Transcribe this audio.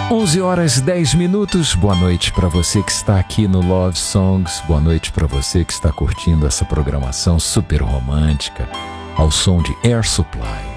11 horas 10 minutos. Boa noite para você que está aqui no Love Songs. Boa noite para você que está curtindo essa programação super romântica ao som de Air Supply.